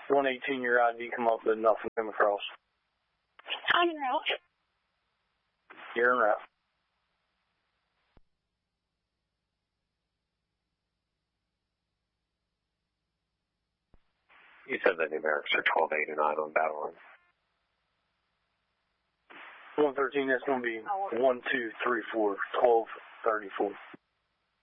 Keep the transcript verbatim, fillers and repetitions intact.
one eighteen, your I D come up, but nothing come across. I'm en route. You're en route. You said the numerics are twelve eighty-nine on battle line. one thirteen, that's going to be one, two, three, four, twelve thirty-four.